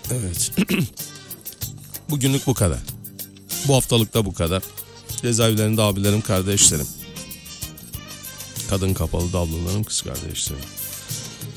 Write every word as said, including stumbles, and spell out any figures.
Evet. Bugünlük bu kadar. Bu haftalık da bu kadar. Cezaevlerinde abilerim, kardeşlerim. Kadın kapalı ablalarım, kız kardeşlerim.